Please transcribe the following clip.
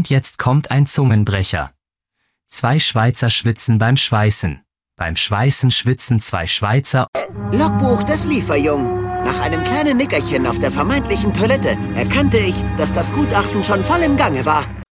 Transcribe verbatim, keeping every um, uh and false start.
Und jetzt kommt ein Zungenbrecher. Zwei Schweizer schwitzen beim Schweißen. Beim Schweißen schwitzen zwei Schweizer. Logbuch des Lieferjungen. Nach einem kleinen Nickerchen auf der vermeintlichen Toilette erkannte ich, dass das Gutachten schon voll im Gange war.